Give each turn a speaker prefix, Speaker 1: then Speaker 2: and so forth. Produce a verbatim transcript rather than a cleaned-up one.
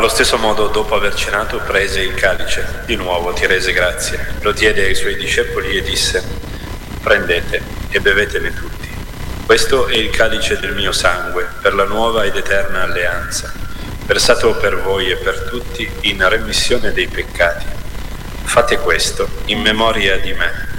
Speaker 1: Allo stesso modo, dopo aver cenato, prese il calice, di nuovo ti rese grazie, lo diede ai suoi discepoli e disse: prendete e bevetene tutti. Questo è il calice del mio sangue, per la nuova ed eterna alleanza, versato per voi e per tutti in remissione dei peccati. Fate questo in memoria di me.